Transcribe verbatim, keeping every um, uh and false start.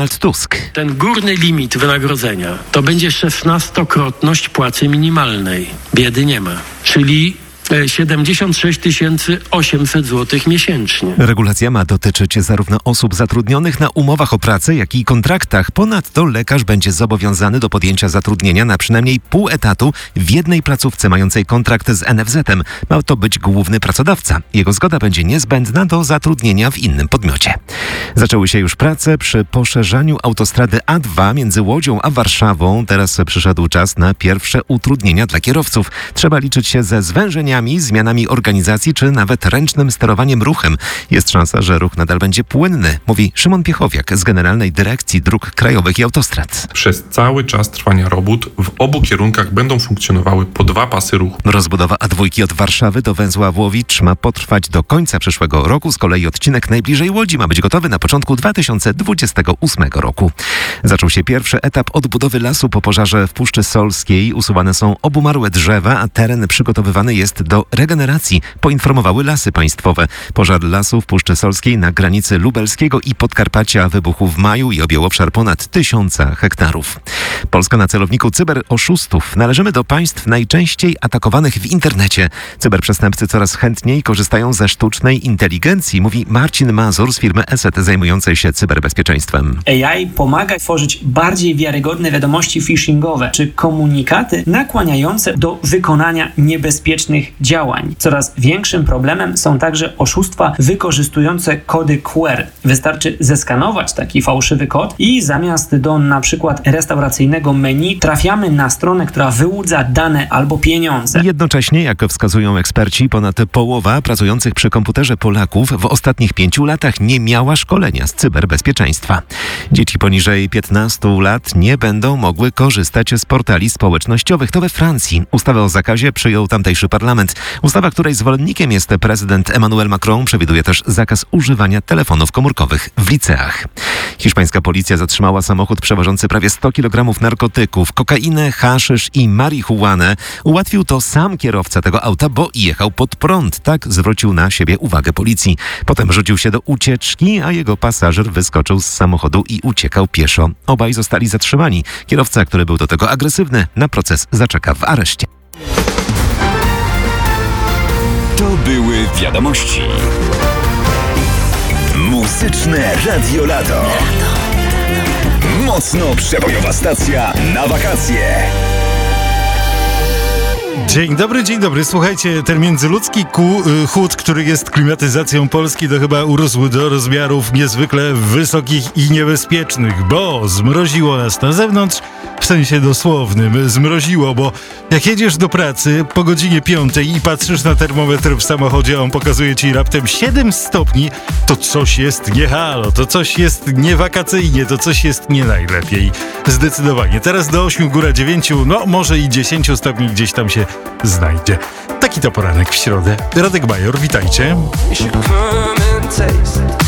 Donald Tusk. Ten górny limit wynagrodzenia to będzie szesnastokrotność płacy minimalnej. Biedy nie ma. Czyli siedemdziesiąt sześć tysięcy osiemset złotych miesięcznie. Regulacja ma dotyczyć zarówno osób zatrudnionych na umowach o pracę, jak i kontraktach. Ponadto lekarz będzie zobowiązany do podjęcia zatrudnienia na przynajmniej pół etatu w jednej placówce mającej kontrakt z N F Z-em. Ma to być główny pracodawca. Jego zgoda będzie niezbędna do zatrudnienia w innym podmiocie. Zaczęły się już prace przy poszerzaniu autostrady A dwa między Łodzią a Warszawą. Teraz przyszedł czas na pierwsze utrudnienia dla kierowców. Trzeba liczyć się ze zwężeniami, zmianami organizacji czy nawet ręcznym sterowaniem ruchem. Jest szansa, że ruch nadal będzie płynny, mówi Szymon Piechowiak z Generalnej Dyrekcji Dróg Krajowych i Autostrad. Przez cały czas trwania robót w obu kierunkach będą funkcjonowały po dwa pasy ruchu. Rozbudowa A dwa od Warszawy do węzła Włowicz ma potrwać do końca przyszłego roku. Z kolei odcinek najbliżej Łodzi ma być gotowy na początku dwa tysiące dwudziestego ósmego roku. Zaczął się pierwszy etap odbudowy lasu po pożarze w Puszczy Solskiej. Usuwane są obumarłe drzewa, a teren przygotowywany jest do regeneracji, poinformowały Lasy Państwowe. Pożar lasu w Puszczy Solskiej na granicy Lubelskiego i Podkarpacia wybuchł w maju i objął obszar ponad tysiąca hektarów. Polska na celowniku cyberoszustów. Należymy do państw najczęściej atakowanych w internecie. Cyberprzestępcy coraz chętniej korzystają ze sztucznej inteligencji, mówi Marcin Mazur z firmy Eset zajmującej się cyberbezpieczeństwem. A I pomaga tworzyć bardziej wiarygodne wiadomości phishingowe czy komunikaty nakłaniające do wykonania niebezpiecznych działań. Coraz większym problemem są także oszustwa wykorzystujące kody Q R. Wystarczy zeskanować taki fałszywy kod i zamiast do na przykład restauracyjnego menu trafiamy na stronę, która wyłudza dane albo pieniądze. Jednocześnie, jak wskazują eksperci, ponad połowa pracujących przy komputerze Polaków w ostatnich pięciu latach nie miała szkolenia z cyberbezpieczeństwa. Dzieci poniżej piętnastu lat nie będą mogły korzystać z portali społecznościowych. To we Francji. Ustawę o zakazie przyjął tamtejszy parlament. Ustawa, której zwolennikiem jest prezydent Emmanuel Macron, przewiduje też zakaz używania telefonów komórkowych w liceach. Hiszpańska policja zatrzymała samochód przewożący prawie sto kilogramów narkotyków, kokainę, haszysz i marihuanę. Ułatwił to sam kierowca tego auta, bo jechał pod prąd. Tak zwrócił na siebie uwagę policji. Potem rzucił się do ucieczki, a jego pasażer wyskoczył z samochodu i uciekał pieszo. Obaj zostali zatrzymani. Kierowca, który był do tego agresywny, na proces zaczeka w areszcie. To były wiadomości. Muzyczne Radio Lato. Mocno przebojowa stacja na wakacje. Dzień dobry, dzień dobry. Słuchajcie, ten międzyludzki ku, y, chód, który jest klimatyzacją Polski, to chyba urósł do rozmiarów niezwykle wysokich i niebezpiecznych, bo zmroziło nas na zewnątrz, w sensie dosłownym, zmroziło, bo jak jedziesz do pracy po godzinie piątej i patrzysz na termometr w samochodzie, a on pokazuje ci raptem siedem stopni, to coś jest nie halo, to coś jest nie wakacyjnie, to coś jest nie najlepiej. Zdecydowanie. Teraz do ośmiu, góra dziewięciu, no może i dziesięciu stopni gdzieś tam się znajdzie. Taki to poranek w środę. Radek Bajor, witajcie.